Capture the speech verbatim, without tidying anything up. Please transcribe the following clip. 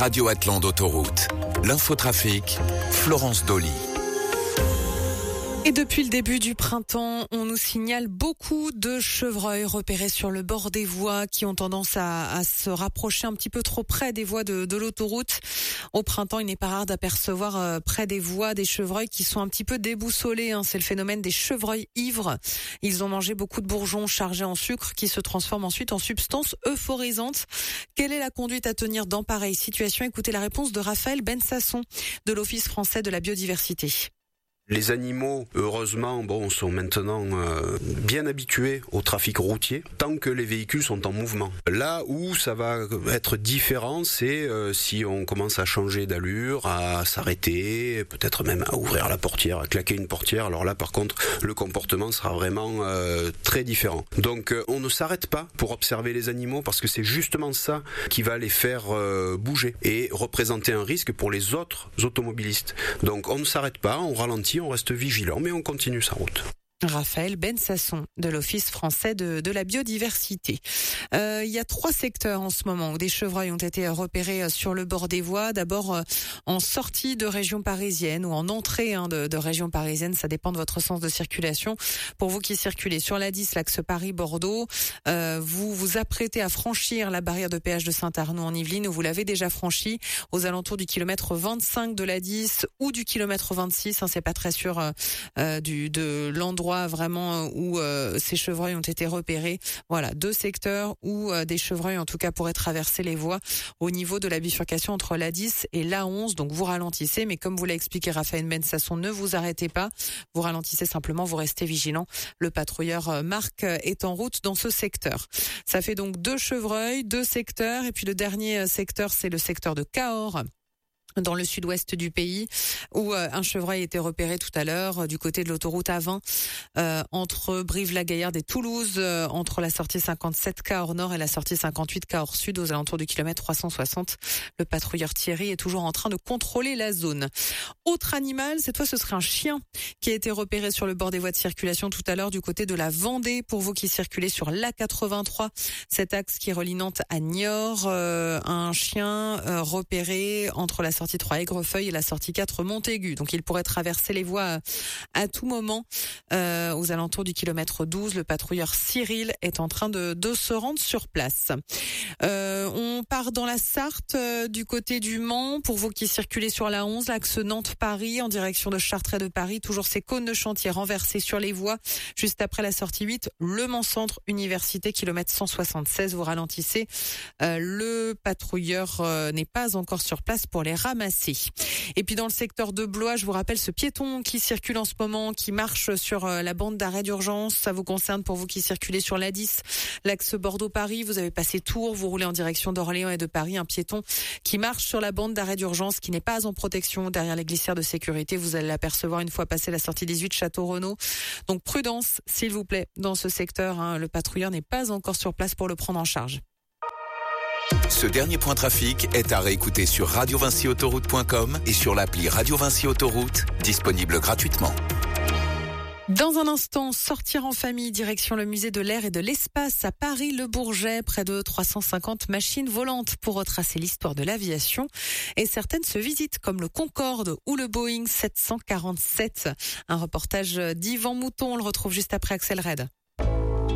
Radio Atlante Autoroute. L'infotrafic, Florence Dolly. Et depuis le début du printemps, on nous signale beaucoup de chevreuils repérés sur le bord des voies qui ont tendance à, à se rapprocher un petit peu trop près des voies de, de l'autoroute. Au printemps, il n'est pas rare d'apercevoir euh, près des voies des chevreuils qui sont un petit peu déboussolés. Hein. C'est le phénomène des chevreuils ivres. Ils ont mangé beaucoup de bourgeons chargés en sucre qui se transforment ensuite en substances euphorisantes. Quelle est la conduite à tenir dans pareille situation? Écoutez la réponse de Raphaël Bensasson de l'Office français de la biodiversité. Les animaux, heureusement, bon, sont maintenant euh, bien habitués au trafic routier, tant que les véhicules sont en mouvement. Là où ça va être différent, c'est euh, si on commence à changer d'allure, à s'arrêter, peut-être même à ouvrir la portière, à claquer une portière. Alors là, par contre, le comportement sera vraiment euh, très différent. Donc, euh, on ne s'arrête pas pour observer les animaux, parce que c'est justement ça qui va les faire euh, bouger et représenter un risque pour les autres automobilistes. Donc, on ne s'arrête pas, on ralentit, on reste vigilant, mais on continue sa route. Raphaël Bensasson de l'Office français de, de la biodiversité. Euh, il y a trois secteurs en ce moment où des chevreuils ont été repérés sur le bord des voies. D'abord euh, en sortie de région parisienne ou en entrée hein, de, de région parisienne, ça dépend de votre sens de circulation. Pour vous qui circulez sur l'A dix, l'axe Paris-Bordeaux, euh, vous vous apprêtez à franchir la barrière de péage de Saint-Arnaud en Yvelines, où vous l'avez déjà franchi aux alentours du kilomètre vingt-cinq de l'A dix ou du kilomètre vingt-six. Hein, c'est pas très sûr euh, euh, du de l'endroit vraiment où euh, ces chevreuils ont été repérés. Voilà, deux secteurs où euh, des chevreuils en tout cas pourraient traverser les voies au niveau de la bifurcation entre l'A dix et l'A onze. Donc vous ralentissez, mais comme vous l'a expliqué Raphaël Bensasson, ne vous arrêtez pas. Vous ralentissez simplement, vous restez vigilant. Le patrouilleur Marc est en route dans ce secteur. Ça fait donc deux chevreuils, deux secteurs, et puis le dernier secteur, c'est le secteur de Cahors, dans le sud-ouest du pays, où euh, un chevreuil a été repéré tout à l'heure euh, du côté de l'autoroute A vingt, euh, entre Brive-la-Gaillarde et Toulouse, euh, entre la sortie cinquante-sept Cahors Nord et la sortie cinquante-huit Cahors Sud, aux alentours du kilomètre trois cent soixante. Le patrouilleur Thierry est toujours en train de contrôler la zone. Autre animal, cette fois ce serait un chien qui a été repéré sur le bord des voies de circulation tout à l'heure du côté de la Vendée. Pour vous qui circulez sur l'A quatre-vingt-trois, cet axe qui relie Nantes à Niort, euh, un chien euh, repéré entre la sortie trois Aigrefeuille et la sortie quatre Montaigu. Donc il pourrait traverser les voies à tout moment. Euh, aux alentours du kilomètre douze, le patrouilleur Cyril est en train de, de se rendre sur place. Euh, on part dans la Sarthe, euh, du côté du Mans. Pour vous qui circulez sur la onze, l'axe Nantes-Paris en direction de Chartres et de Paris, toujours ces cônes de chantier renversés sur les voies. Juste après la sortie huit, Le Mans Centre Université, kilomètre cent soixante-seize, vous ralentissez. Euh, le patrouilleur euh, n'est pas encore sur place pour les ramasser. Et puis dans le secteur de Blois, je vous rappelle ce piéton qui circule en ce moment, qui marche sur la bande d'arrêt d'urgence. Ça vous concerne pour vous qui circulez sur l'A dix, l'axe Bordeaux-Paris. Vous avez passé Tours, vous roulez en direction d'Orléans et de Paris. Un piéton qui marche sur la bande d'arrêt d'urgence, qui n'est pas en protection derrière les glissières de sécurité. Vous allez l'apercevoir une fois passé la sortie dix-huit Château-Renaud. Donc prudence, s'il vous plaît, dans ce secteur. Hein, le patrouilleur n'est pas encore sur place pour le prendre en charge. Ce dernier point trafic est à réécouter sur radio vinci autoroute point com et sur l'appli Radio Vinci Autoroute, disponible gratuitement. Dans un instant, sortir en famille, direction le musée de l'air et de l'espace à Paris-le-Bourget. Près de trois cent cinquante machines volantes pour retracer l'histoire de l'aviation. Et certaines se visitent, comme le Concorde ou le Boeing sept cent quarante-sept. Un reportage d'Yvan Mouton, on le retrouve juste après Axel Red.